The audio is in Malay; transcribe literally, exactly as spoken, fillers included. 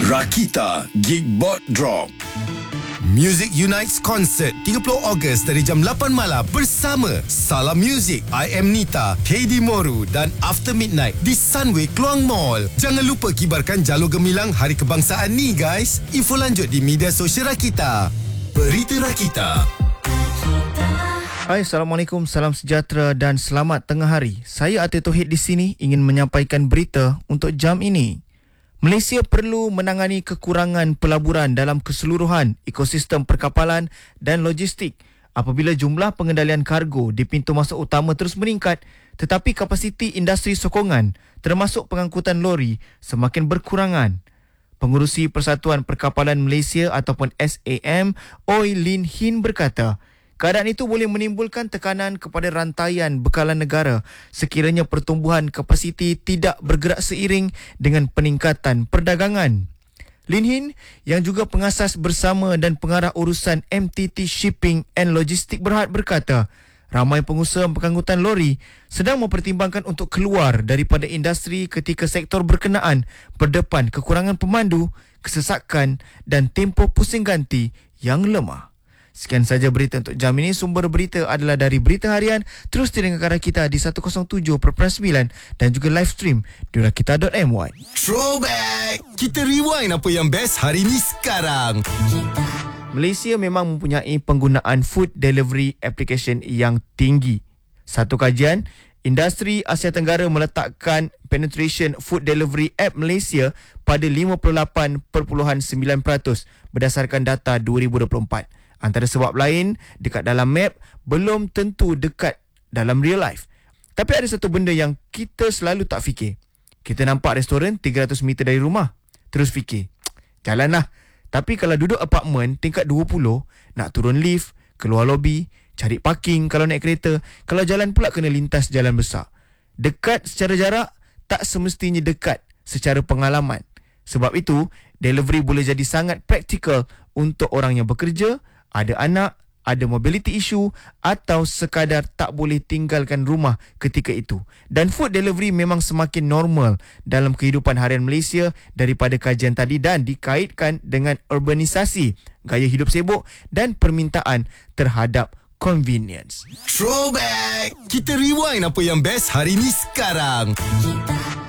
Rakita Geekbot Drop. Music Unites Concert tiga puluh Ogos dari jam lapan malam bersama Salam Music, I Am Nita, K D Moru dan After Midnight di Sunway Kluang Mall. Jangan lupa kibarkan jalur gemilang Hari Kebangsaan ni guys. Info lanjut di media sosial Rakita. Berita Rakita. Hai, Assalamualaikum, salam sejahtera dan selamat tengah hari. Saya Atir Tauhid di sini ingin menyampaikan berita untuk jam ini. Malaysia perlu menangani kekurangan pelaburan dalam keseluruhan ekosistem perkapalan dan logistik apabila jumlah pengendalian kargo di pintu masuk utama terus meningkat tetapi kapasiti industri sokongan termasuk pengangkutan lori semakin berkurangan. Pengurusi Persatuan Perkapalan Malaysia ataupun S A M, Oi Lin Hin berkata, keadaan itu boleh menimbulkan tekanan kepada rantaian bekalan negara sekiranya pertumbuhan kapasiti tidak bergerak seiring dengan peningkatan perdagangan. Lin Hin yang juga pengasas bersama dan pengarah urusan M T T Shipping and Logistics Berhad berkata, ramai pengusaha pengangkutan lori sedang mempertimbangkan untuk keluar daripada industri ketika sektor berkenaan berdepan kekurangan pemandu, kesesakan dan tempoh pusing ganti yang lemah. Sekian saja berita untuk jam ini. Sumber berita adalah dari Berita Harian. Terus dengarkan kita di seratus tujuh perpuluhan sembilan dan juga live stream di rakita dot my. Throwback. Kita rewind apa yang best hari ni sekarang. Malaysia memang mempunyai penggunaan food delivery application yang tinggi. Satu kajian, industri Asia Tenggara meletakkan penetration food delivery app Malaysia pada lima puluh lapan perpuluhan sembilan peratus berdasarkan data dua ribu dua puluh empat. Antara sebab lain, dekat dalam map belum tentu dekat dalam real life. Tapi ada satu benda yang kita selalu tak fikir. Kita nampak restoran tiga ratus meter dari rumah. Terus fikir, jalanlah. Tapi kalau duduk apartmen tingkat dua puluh, nak turun lift, keluar lobi, cari parking kalau naik kereta. Kalau jalan pula kena lintas jalan besar. Dekat secara jarak, tak semestinya dekat secara pengalaman. Sebab itu, delivery boleh jadi sangat praktikal untuk orang yang bekerja, ada anak, ada mobility issue atau sekadar tak boleh tinggalkan rumah ketika itu. Dan food delivery memang semakin normal dalam kehidupan harian Malaysia daripada kajian tadi dan dikaitkan dengan urbanisasi, gaya hidup sibuk dan permintaan terhadap convenience. Throwback. Kita rewind apa yang best hari ni sekarang.